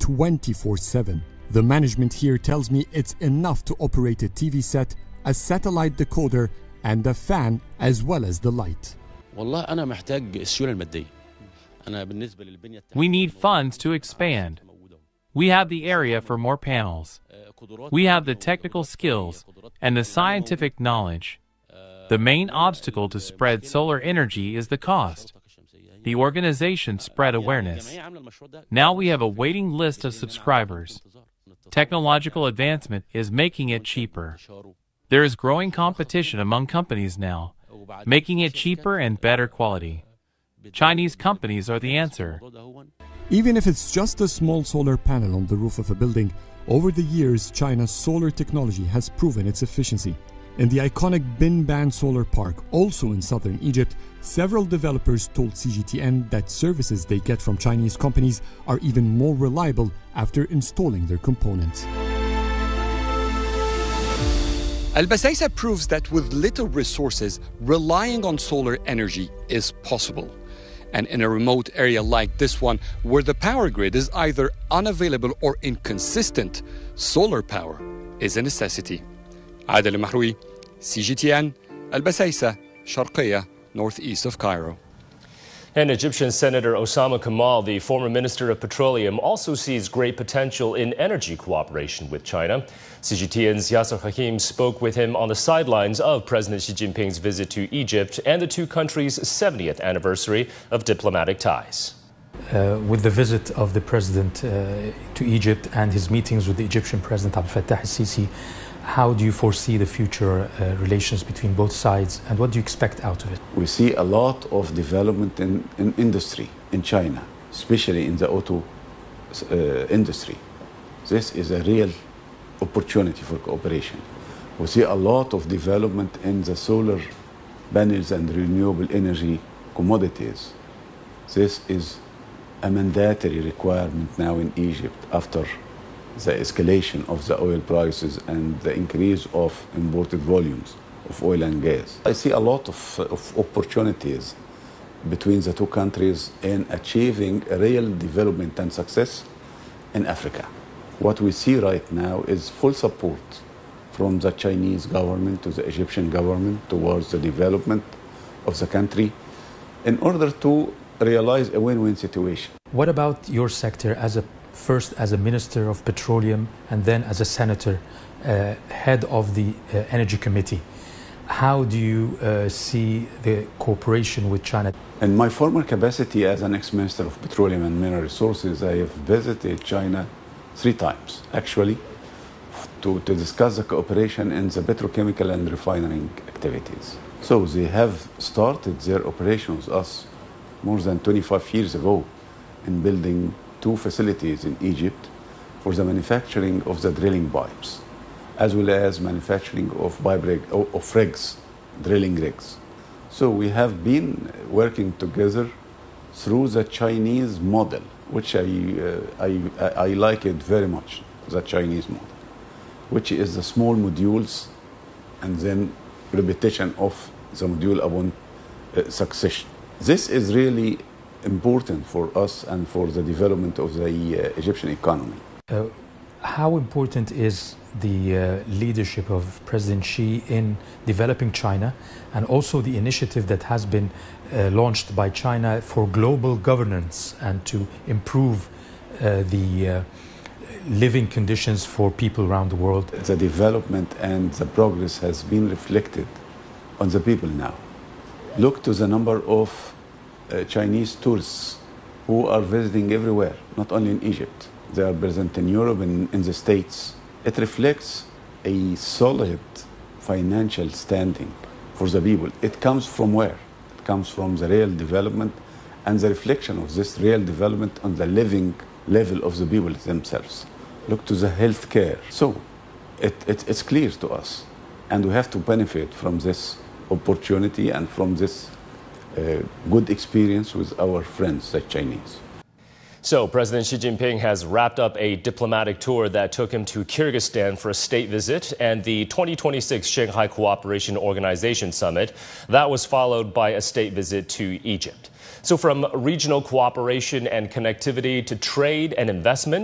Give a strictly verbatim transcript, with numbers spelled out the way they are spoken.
twenty-four seven. The management here tells me it's enough to operate a T V set, a satellite decoder, and a fan, as well as the light. We need funds to expand. We have the area for more panels. We have the technical skills and the scientific knowledge. The main obstacle to spread solar energy is the cost. The organization spread awareness. Now we have a waiting list of subscribers. Technological advancement is making it cheaper. There is growing competition among companies now, making it cheaper and better quality. Chinese companies are the answer. Even if it's just a small solar panel on the roof of a building, over the years, China's solar technology has proven its efficiency. In the iconic Binban Solar Park, also in southern Egypt, several developers told C G T N that services they get from Chinese companies are even more reliable after installing their components. Al Basaisa proves that with little resources, relying on solar energy is possible. And in a remote area like this one, where the power grid is either unavailable or inconsistent, solar power is a necessity. Adel Mahroui, C G T N, Al Basaisa, Sharqiya, northeast of Cairo. And Egyptian Senator Osama Kamal, the former Minister of Petroleum, also sees great potential in energy cooperation with China. C G T N's Yasser Hakim spoke with him on the sidelines of President Xi Jinping's visit to Egypt and the two countries' seventieth anniversary of diplomatic ties. Uh, with the visit of the President uh, to Egypt and his meetings with the Egyptian President Abdel Fattah al-Sisi, how do you foresee the future uh, relations between both sides, and what do you expect out of it? We see a lot of development in, in industry in China, especially in the auto uh, industry. This is a real opportunity for cooperation. We see a lot of development in the solar panels and renewable energy commodities. This is a mandatory requirement now in Egypt after the escalation of the oil prices and the increase of imported volumes of oil and gas. I see a lot of, of opportunities between the two countries in achieving real development and success in Africa. What we see right now is full support from the Chinese government to the Egyptian government towards the development of the country in order to realize a win-win situation. What about your sector as a first as a Minister of Petroleum and then as a Senator, uh, head of the uh, Energy Committee? How do you uh, see the cooperation with China? In my former capacity as an ex-Minister of Petroleum and Mineral Resources, I have visited China three times, actually, to, to discuss the cooperation in the petrochemical and refining activities. So they have started their operation with us more than twenty-five years ago in building two facilities in Egypt for the manufacturing of the drilling pipes, as well as manufacturing of, pipe rig, of rigs, drilling rigs. So we have been working together through the Chinese model, which I, uh, I, I like it very much, the Chinese model, which is the small modules and then repetition of the module upon uh, succession. This is really important for us and for the development of the uh, Egyptian economy. Uh, how important is the uh, leadership of President Xi in developing China, and also the initiative that has been uh, launched by China for global governance and to improve uh, the uh, living conditions for people around the world? The development and the progress has been reflected on the people now. Look to the number of Uh, Chinese tourists who are visiting everywhere, not only in Egypt. They are present in Europe and in the States. It reflects a solid financial standing for the people. It comes from where? It comes from the real development and the reflection of this real development on the living level of the people themselves. Look to the health care. So it, it, it's clear to us, and we have to benefit from this opportunity and from this Uh, good experience with our friends, the Chinese. So President Xi Jinping has wrapped up a diplomatic tour that took him to Kyrgyzstan for a state visit and the twenty twenty-six Shanghai Cooperation Organization Summit. That was followed by a state visit to Egypt. So from regional cooperation and connectivity to trade and investment,